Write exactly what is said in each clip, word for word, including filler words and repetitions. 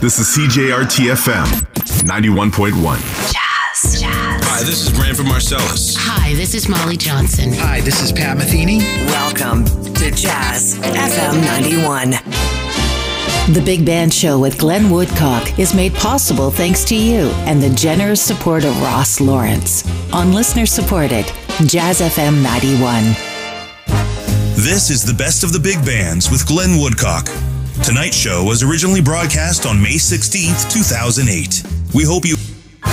This is C J R T F M ninety-one point one. Jazz. Jazz. Hi, this is Branford Marcellus. Hi, this is Molly Johnson. Hi, this is Pat Metheny. Welcome to Jazz F M ninety-one. The Big Band Show with Glenn Woodcock is made possible thanks to you and the generous support of Ross Lawrence on listener-supported Jazz F M ninety-one. This is the best of the big bands with Glenn Woodcock. Tonight's show was originally broadcast on May sixteenth, two thousand eight. We hope you...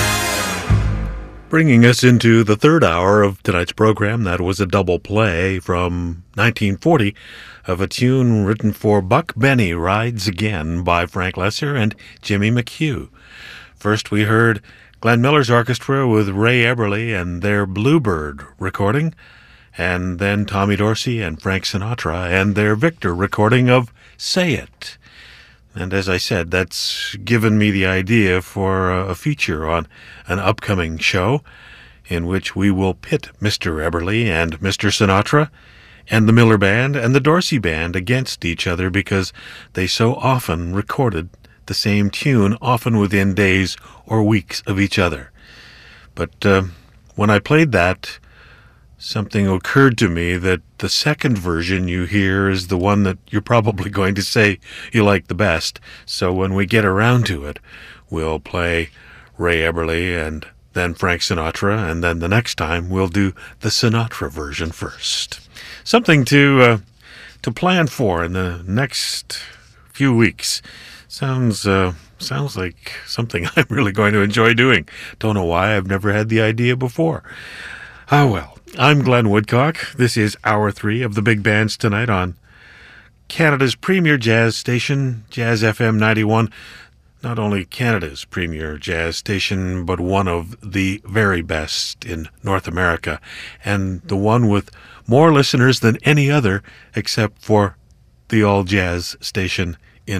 Bringing us into the third hour of tonight's program, that was a double play from nineteen forty of a tune written for Buck Benny, Rides Again, by Frank Loesser and Jimmy McHugh. First we heard Glenn Miller's orchestra with Ray Eberly and their Bluebird recording, and then Tommy Dorsey and Frank Sinatra and their Victor recording of Say It. And as I said, that's given me the idea for a feature on an upcoming show in which we will pit Mister Eberly and Mister Sinatra and the Miller Band and the Dorsey Band against each other because they so often recorded the same tune, often within days or weeks of each other. But uh, when I played that, something occurred to me that the second version you hear is the one that you're probably going to say you like the best. So when we get around to it, we'll play Ray Eberly and then Frank Sinatra, and then the next time we'll do the Sinatra version first. Something to uh, to plan for in the next few weeks. Sounds uh, sounds like something I'm really going to enjoy doing. Don't know why, I've never had the idea before. Ah, well. I'm Glenn Woodcock. This is Hour three of the Big Bands tonight on Canada's premier jazz station, Jazz F M ninety-one. Not only Canada's premier jazz station, but one of the very best in North America, and the one with more listeners than any other except for the all-jazz station